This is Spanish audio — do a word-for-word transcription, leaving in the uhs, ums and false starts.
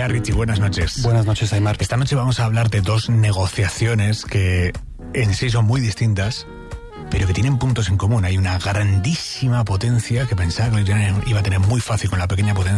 Bea Richie, buenas noches. Buenas noches, Aymar. Esta noche vamos a hablar de dos negociaciones que en sí son muy distintas, pero que tienen puntos en común. Hay una grandísima potencia que pensaba que iba a tener muy fácil con la pequeña potencia